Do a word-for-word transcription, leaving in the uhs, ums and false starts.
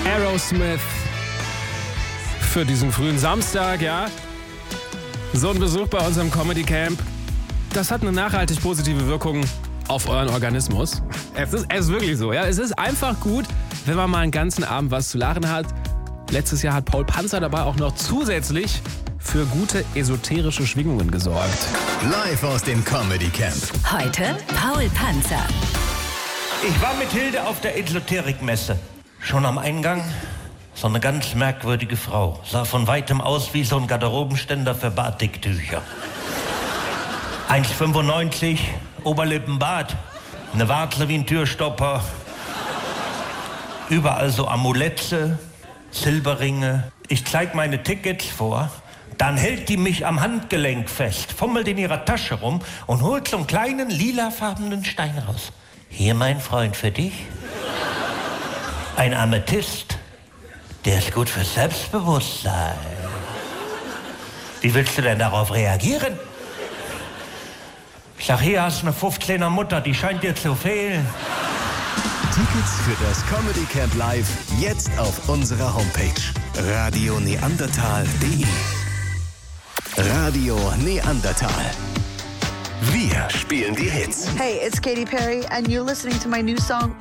Aerosmith für diesen frühen Samstag, ja. So ein Besuch bei unserem Comedy Camp, das hat eine nachhaltig positive Wirkung auf euren Organismus. Es ist, es ist wirklich so, ja. Es ist einfach gut, wenn man mal einen ganzen Abend was zu lachen hat. Letztes Jahr hat Paul Panzer dabei auch noch zusätzlich für gute esoterische Schwingungen gesorgt. Live aus dem Comedy Camp. Heute Paul Panzer. Ich war mit Hilde auf der Esoterikmesse. Schon am Eingang so eine ganz merkwürdige Frau. Sah von weitem aus wie so ein Garderobenständer für Batiktücher. eins Komma fünfundneunzig, Oberlippenbart, eine Warze wie ein Türstopper. Überall so Amulette, Silberringe. Ich zeig meine Tickets vor. Dann hält die mich am Handgelenk fest, fummelt in ihrer Tasche rum und holt so einen kleinen lilafarbenen Stein raus. Hier, mein Freund, für dich. Ein Amethyst. Der ist gut fürs Selbstbewusstsein. Wie willst du denn darauf reagieren? Ich sag, hier hast du eine fünfzehner Mutter, die scheint dir zu fehlen. Tickets für das Comedy Camp Live jetzt auf unserer Homepage radio neandertal punkt de. Radio Neandertal. Wir spielen die Hits. Hey, it's Katy Perry, and you're listening to my new song,